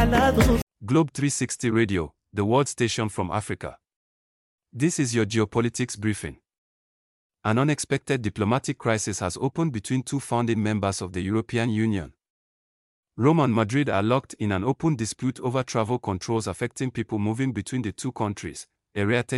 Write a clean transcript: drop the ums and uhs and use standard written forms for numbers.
Globe 360 Radio, the world station from Africa. This is your geopolitics briefing. An unexpected diplomatic crisis has opened between two founding members of the European Union. Rome and Madrid are locked in an open dispute over travel controls affecting people moving between the two countries, a rare